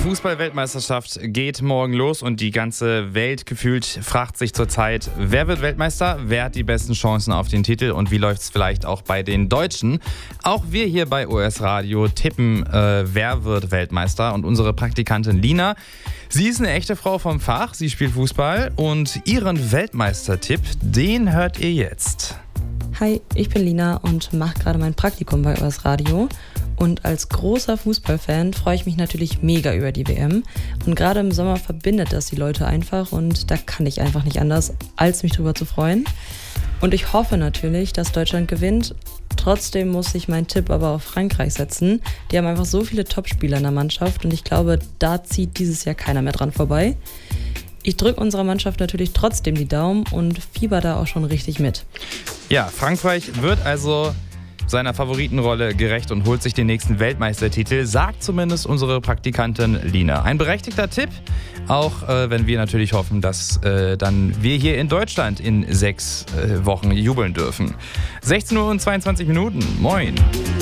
Fußball-Weltmeisterschaft geht morgen los und die ganze Welt gefühlt fragt sich zurzeit, wer wird Weltmeister, wer hat die besten Chancen auf den Titel und wie läuft es vielleicht auch bei den Deutschen. Auch wir hier bei OS Radio tippen, wer wird Weltmeister, und unsere Praktikantin Lina, sie ist eine echte Frau vom Fach, sie spielt Fußball und ihren Weltmeistertipp, den hört ihr jetzt. Hi, ich bin Lina und mache gerade mein Praktikum bei OS Radio. Und als großer Fußballfan freue ich mich natürlich mega über die WM. Und gerade im Sommer verbindet das die Leute einfach und da kann ich einfach nicht anders, als mich drüber zu freuen. Und ich hoffe natürlich, dass Deutschland gewinnt. Trotzdem muss ich meinen Tipp aber auf Frankreich setzen. Die haben einfach so viele Topspieler in der Mannschaft und ich glaube, da zieht dieses Jahr keiner mehr dran vorbei. Ich drücke unserer Mannschaft natürlich trotzdem die Daumen und fieber da auch schon richtig mit. Ja, Frankreich wird also seiner Favoritenrolle gerecht und holt sich den nächsten Weltmeistertitel, sagt zumindest unsere Praktikantin Lina. Ein berechtigter Tipp, auch wenn wir natürlich hoffen, dass dann wir hier in Deutschland in 6 Wochen jubeln dürfen. 16 Uhr und 22 Minuten. Moin.